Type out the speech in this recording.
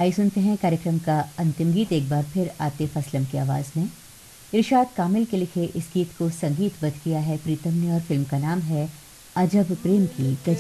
आइए सुनते हैं कार्यक्रम का अंतिम गीत एक बार फिर आतिफ असलम की आवाज़ में। इरशाद कामिल के लिखे इस गीत को संगीतबद्ध किया है प्रीतम ने और फिल्म का नाम है अजब प्रेम की गजब